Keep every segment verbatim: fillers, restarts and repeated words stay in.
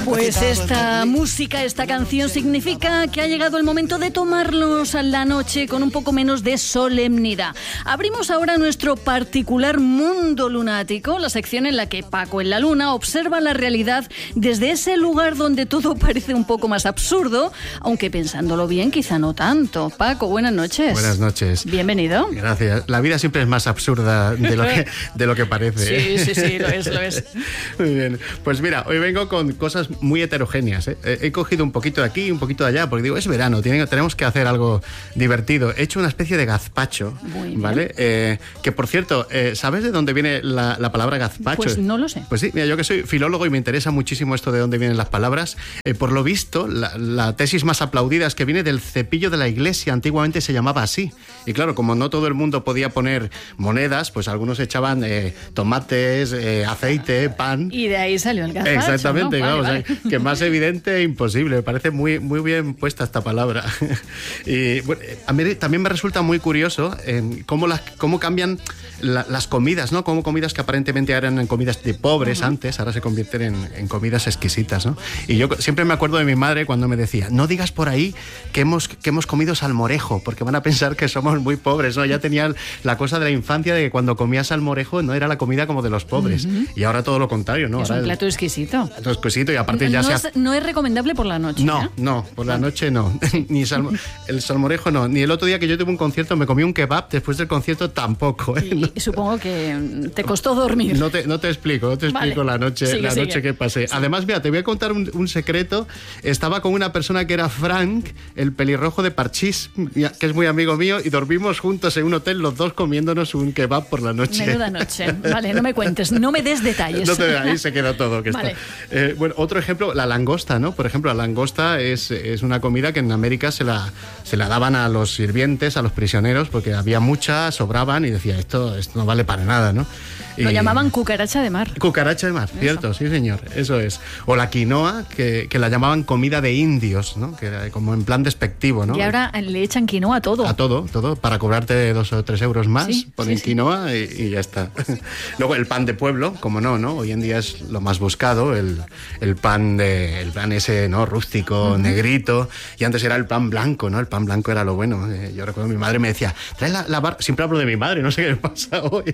Pues esta música, esta canción significa que ha llegado el momento de tomarnos a la noche con un poco menos de solemnidad. Abrimos ahora nuestro particular mundo lunático, la sección en la que Paco en la Luna observa la realidad desde ese lugar donde todo parece un poco más absurdo, aunque pensándolo bien quizá no tanto. Paco, buenas noches. Buenas noches. Bienvenido. Gracias. La vida siempre es más absurda de lo que, de lo que parece. Sí, ¿eh? sí, sí, lo es, lo es. Muy bien. Pues mira, hoy vengo con cosas muy heterogéneas. ¿eh? He cogido un poquito de aquí y un poquito de allá, porque digo, es verano, tiene, tenemos que hacer algo divertido. He hecho una especie de gazpacho, ¿vale? Eh, que, por cierto, eh, ¿sabes de dónde viene la, la palabra gazpacho? Pues no lo sé. Pues sí, mira, yo que soy filólogo y me interesa muchísimo esto de dónde vienen las palabras. Eh, por lo visto, la, la tesis más aplaudida es que viene del cepillo de la iglesia. Antiguamente se llamaba así. Y claro, como no todo el mundo podía poner monedas, pues algunos echaban eh, tomates, eh, aceite, pan. Y de ahí salió el gazpacho. Exactamente, ¿no? claro. Vale, O vale. sea, que más evidente imposible. Me parece muy, muy bien puesta esta palabra. Y bueno, a mí también me resulta muy curioso eh, cómo, las, cómo cambian la, las comidas, ¿no? Como comidas que aparentemente eran comidas de pobres uh-huh. antes, ahora se convierten en, en comidas exquisitas, ¿no? Y yo siempre me acuerdo de mi madre cuando me decía, no digas por ahí que hemos, que hemos comido salmorejo, porque van a pensar que somos muy pobres, ¿no? Ya tenía la cosa de la infancia de que cuando comías salmorejo no era la comida como de los pobres. Uh-huh. Y ahora todo lo contrario, ¿no? Es ahora un plato el, exquisito. Plato exquisito y aparte no, ya no se es, ha... no es recomendable por la noche. No, ¿eh? no, por la noche no. Ni salmo... el salmorejo no. Ni el otro día que yo tuve un concierto me comí un kebab, después del concierto tampoco. ¿eh? Y, no. y supongo que te costó dormir. No te, no te explico, no te explico vale. la noche, sigue, la sigue. noche que pasé. Sí. Además, mira, te voy a contar un, un secreto. Estaba con una persona que era Frank, el pelirrojo de Parchís, que es muy amigo mío, y dormimos juntos en un hotel, los dos comiéndonos un kebab por la noche. Menuda noche. Vale, no me cuentes, no me des detalles. No te, ahí se quedó todo. Que vale. está. Eh, bueno, otro ejemplo, la langosta, ¿no? Por ejemplo, la langosta es, es una comida que en América se la, se la daban a los sirvientes, a los prisioneros, porque había muchas, sobraban y decía, esto, esto no vale para nada, ¿no? Lo y... llamaban cucaracha de mar. Cucaracha de mar, eso. Cierto, sí señor, eso es. O la quinoa, que, que la llamaban comida de indios, ¿no? Que era como en plan despectivo, ¿no? Y ahora le echan quinoa a todo. A todo, todo, para cobrarte dos o tres euros más, sí, ponen sí, quinoa sí. Y, y ya está. Luego el pan de pueblo, como no, ¿no? Hoy en día es lo más buscado, el, el pan de, el pan ese, ¿no? Rústico, uh-huh. negrito, y antes era el pan blanco, ¿no? El pan blanco era lo bueno. Yo recuerdo mi madre me decía, trae la, la barra, siempre hablo de mi madre, no sé qué me pasa hoy.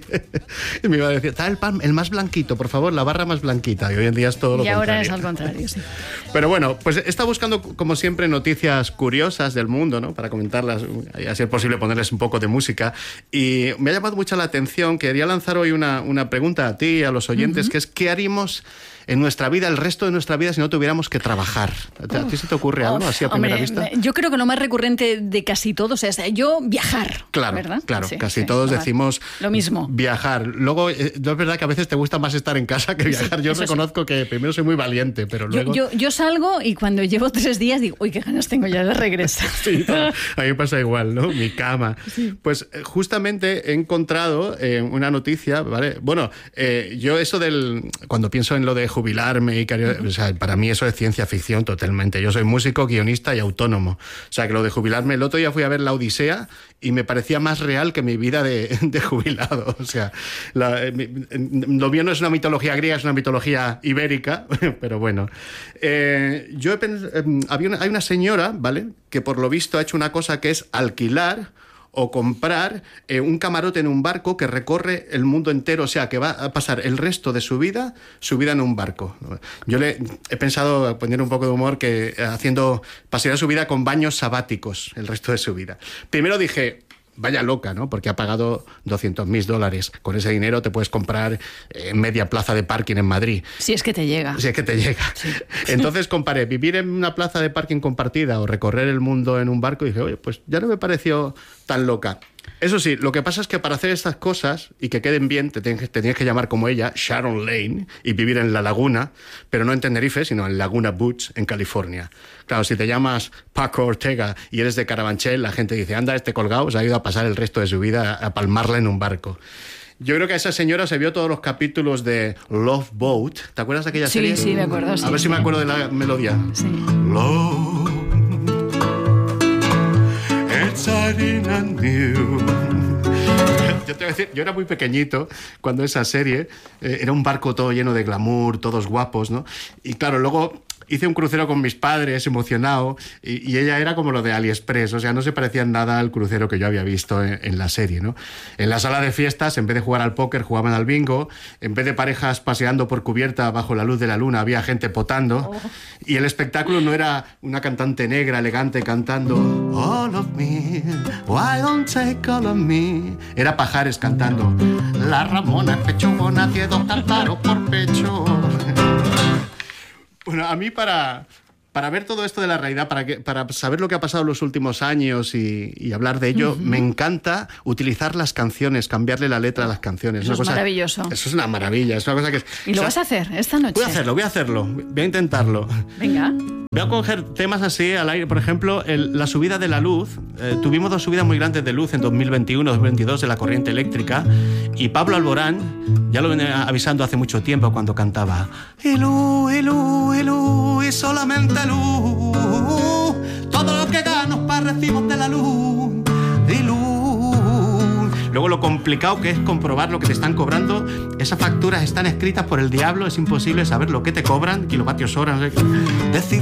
Y mi madre decía, trae el pan, el más blanquito, por favor, la barra más blanquita. Y hoy en día es todo lo y contrario. Y ahora es al contrario, sí. Pero bueno, pues he estado buscando, como siempre, noticias curiosas del mundo, ¿no? Para comentarlas, y a ser posible ponerles un poco de música. Y me ha llamado mucho la atención, quería lanzar hoy una, una pregunta a ti y a los oyentes, uh-huh. que es, ¿qué haríamos en nuestra vida, el resto de nuestra vida, si no tuviéramos que trabajar? ¿A ti se te ocurre algo así a primera Hombre, vista? Yo creo que lo más recurrente de casi todos es yo viajar, claro, ¿verdad? Claro, sí, casi sí, todos vale. decimos lo mismo. Viajar. Luego, eh, es verdad que a veces te gusta más estar en casa que viajar. Sí, yo reconozco sí. que primero soy muy valiente, pero luego... Yo, yo, yo salgo y cuando llevo tres días digo, uy, qué ganas tengo ya de regresar. Sí, a mí me pasa igual, ¿no? Mi cama. Sí. Pues justamente he encontrado eh, una noticia, ¿vale? Bueno, eh, yo eso del... Cuando pienso en lo de jubilarme y o sea, para mí eso es ciencia ficción totalmente. Yo soy músico, guionista y autónomo. O sea, que lo de jubilarme, el otro día fui a ver La Odisea y me parecía más real que mi vida de, de jubilado. O sea, la, lo mío no es una mitología griega, es una mitología ibérica, pero bueno. Eh, yo he pens- había una, hay una señora, ¿vale?, que por lo visto ha hecho una cosa que es alquilar o comprar eh, un camarote en un barco que recorre el mundo entero, o sea, que va a pasar el resto de su vida, su vida en un barco. Yo le he pensado poner un poco de humor que haciendo, pasaría su vida con baños sabáticos el resto de su vida. Primero dije, vaya loca, ¿no? Porque ha pagado doscientos mil dólares. Con ese dinero te puedes comprar eh, media plaza de parking en Madrid. Si es que te llega. Si es que te llega. Sí. Entonces comparé vivir en una plaza de parking compartida o recorrer el mundo en un barco y dije, oye, pues ya no me pareció tan loca. Eso sí, lo que pasa es que para hacer estas cosas y que queden bien, te tienes, te tienes que llamar como ella, Sharon Lane, y vivir en La Laguna, pero no en Tenerife, sino en Laguna Beach, en California. Claro, si te llamas Paco Ortega y eres de Carabanchel, la gente dice, anda, este colgado se ha ido a pasar el resto de su vida a palmarla en un barco. Yo creo que a esa señora se vio todos los capítulos de Love Boat. ¿Te acuerdas de aquella sí, serie? Sí, sí, me acuerdo. Sí. A ver si me acuerdo de la melodía. Sí. Love, it's and new. Yo te voy a decir, yo era muy pequeñito cuando esa serie eh, era un barco todo lleno de glamour, todos guapos, ¿no? Y claro, luego hice un crucero con mis padres, emocionado, y, y ella era como lo de AliExpress, o sea, no se parecía en nada al crucero que yo había visto en, en la serie, ¿no? En la sala de fiestas, en vez de jugar al póker, jugaban al bingo, en vez de parejas paseando por cubierta bajo la luz de la luna, había gente potando, oh. y el espectáculo no era una cantante negra, elegante, cantando All of me, why don't take all of me, era Pajares cantando La Ramona es pechugona, tiene dos cántaros por pecho. Bueno, a mí para, para ver todo esto de la realidad, para, que, para saber lo que ha pasado en los últimos años y, y hablar de ello, uh-huh. me encanta utilizar las canciones, cambiarle la letra a las canciones. Eso una es cosa, maravilloso. Eso es una maravilla, es una cosa que... Es, ¿Y lo o sea, vas a hacer esta noche? Voy a hacerlo, voy a hacerlo, voy a intentarlo. Venga. Voy a coger temas así al aire. Por ejemplo, el, la subida de la luz. Eh, tuvimos dos subidas muy grandes de luz en dos mil veintiuno dos mil veintidós de la corriente eléctrica. Y Pablo Alborán, ya lo venía avisando hace mucho tiempo cuando cantaba Y luz, y luz, y luz, y solamente luz. Todo lo que gano para recibos de la luz. Y luz. Luego lo complicado que es comprobar lo que te están cobrando. Esas facturas están escritas por el diablo, es imposible saber lo que te cobran, kilovatios hora, no sé. Decir